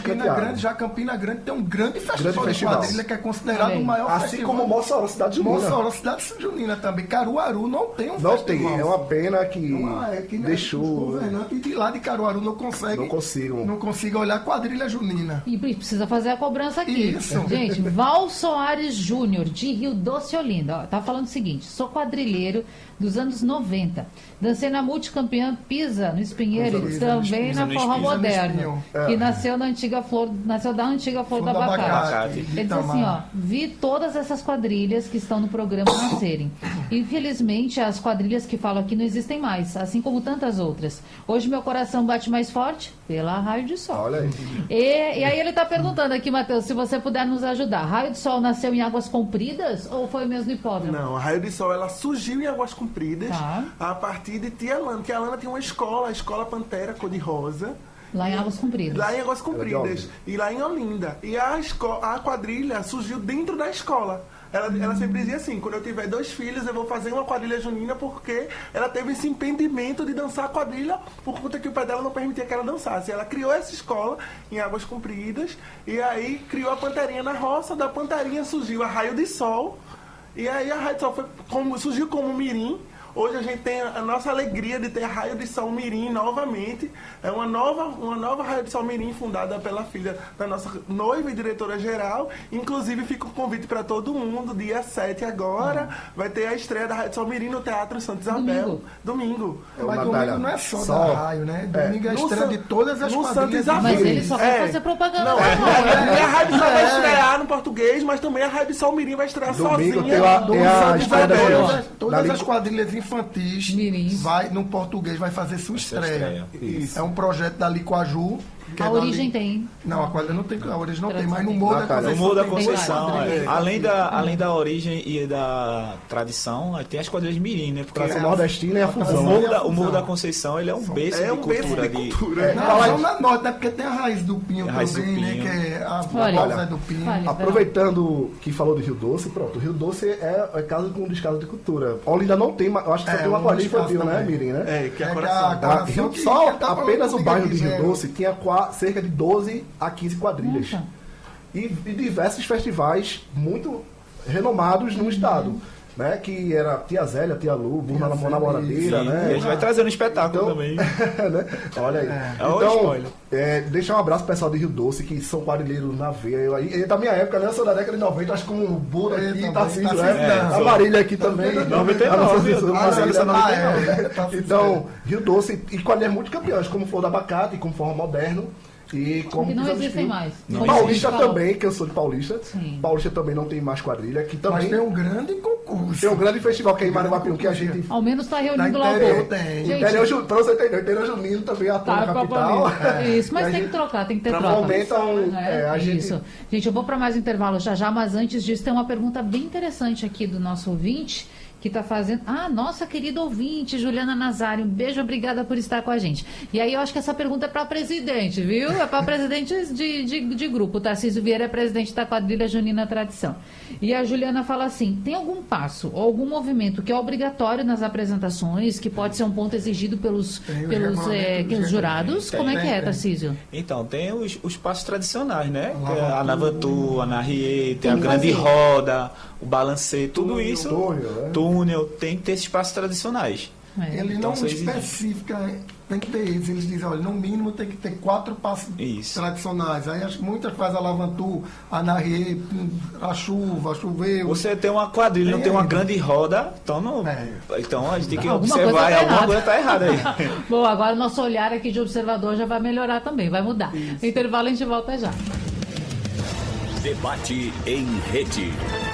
Campina Grande tem um grande festival de quadrilha que é considerado o maior assim festival. como Mossoró, cidade junina. Mossoró, cidade junina também. Caruaru não tem um festival. Não tem, é uma pena que deixou... Os governantes de lá de Caruaru não conseguem olhar a quadrilha junina. E precisa fazer a cobrança aqui. Isso. Gente, Val Soares Júnior, de Rio Doce, Olinda. Ó, tá falando o seguinte: sou quadrilheiro dos anos 90. Dancei na multicampeã Pisa, no Espinheiro, e também na Forró Moderno, que nasceu da antiga flor do abacate. Ele diz assim, ó, vi todas essas quadrilhas que estão no programa nascerem. Infelizmente, as quadrilhas que falo aqui não existem mais, assim como tantas outras. Hoje meu coração bate mais forte pela Raio de Sol. Olha aí. E aí ele está perguntando aqui, Matheus, se você puder nos ajudar. Raio de Sol nasceu em Águas Compridas ou foi mesmo no hipódromo? Não, a Raio de Sol ela surgiu em Águas Compridas a partir de Tia Lana. Tia Lana tinha uma escola, a Escola Pantera Cor-de-Rosa. Lá em Águas Compridas. Lá em Águas Compridas. E lá em Olinda. E a quadrilha surgiu dentro da escola. Ela sempre dizia assim, quando eu tiver 2 filhos eu vou fazer uma quadrilha junina, porque ela teve esse impedimento de dançar a quadrilha por conta que o pai dela não permitia que ela dançasse. Ela criou essa escola em Águas Compridas e aí criou a Panterinha na roça. Da Panterinha surgiu a Raio de Sol e aí a Raio de Sol surgiu como mirim. Hoje a gente tem a nossa alegria de ter a Raio de Sol Mirim novamente. É uma nova Raio de Sol Mirim fundada pela filha da nossa noiva e diretora-geral. Inclusive fica o convite para todo mundo, dia 7 agora. Vai ter a estreia da Raio de Sol Mirim no Teatro Santa Isabel. Domingo. Mas domingo não é só da Raio, né? Domingo é a estreia de todas as quadrilhas. Mas ele só vai fazer propaganda. Não, a Raio de Sol vai estrear no português, mas também a Raio de Sol Mirim vai estrear domingo sozinha. Tem a estreia da todas as quadrilhas infantis no português vai fazer sua estreia. É um projeto da Licoaju. A Origem tem. Não, a quadrilha não tem. A Origem não tem, mas no Morro da Conceição. No Morro da Conceição, além da Origem e da Tradição, tem as quadrilhas mirim, né? Porque a nordestina é a fusão. O Morro da Conceição, ele é um berço de cultura. Não, na norte, né? Porque tem a raiz do Pinho também, né? Que é a base do Pinho. Aproveitando que falou do Rio Doce, pronto. O Rio Doce é casa com um descaso de cultura. Olinda não tem, eu acho que só tem uma quadrilha infantil, né, Mirim, né? Que é a Só apenas o bairro de Rio Doce tinha cerca de 12 a 15 quadrilhas. E diversos festivais muito renomados no estado. Né, que era Tia Zélia, Tia Lu, Burna na Namoradeira, né? E a gente vai trazendo um espetáculo também. Né? Olha aí. Então, deixar um abraço pro pessoal de Rio Doce, que são quadrilheiros na veia. E da minha época, né? Eu sou da década de 90, acho que com o Buda aqui, Tarcísio, a Marília aqui também. 99. Então, Rio Doce e quadrilhas muito campeões, como Flor do Abacate, como Forró Moderno. E como que não existem mais. Paulista também, que eu sou de Paulista. Sim. Paulista também não tem mais quadrilha. Que também mas tem um grande concurso. Tem um grande festival que é em Maranguapium, que a gente... Ao menos está reunindo lá o povo. Pra você entender, o interior junino também atua na capital. Isso, mas tem que trocar, tem que ter troca. Aumentam a gente... Isso. Gente, eu vou para mais intervalo já, mas antes disso tem uma pergunta bem interessante aqui do nosso ouvinte, que está fazendo... nossa querida ouvinte, Juliana Nazário, um beijo, obrigada por estar com a gente. E aí eu acho que essa pergunta é para presidente, viu? É para presidente de grupo. O Tarcísio Vieira é presidente da quadrilha Junina Tradição. E a Juliana fala assim, tem algum passo ou algum movimento que é obrigatório nas apresentações, que pode ser um ponto exigido pelos jurados? Como é que é, Tarcísio? Então, tem os passos tradicionais, né? A Navantu, a Narrie, tem a grande roda, o balancê, tudo isso... Túnel, tem que ter esses passos tradicionais. Ele então, não especifica, tem que ter eles. Eles dizem, olha, no mínimo tem que ter 4 passos tradicionais. Aí muitas fazem a Lavantu, a Narrie, a chuva, choveu. Você tem uma quadrilha, não tem uma grande roda, então não. Então a gente tem que observar, alguma coisa está errada aí. Bom, agora o nosso olhar aqui de observador já vai melhorar também, vai mudar. Isso. Intervalo, a gente volta já. Debate em rede.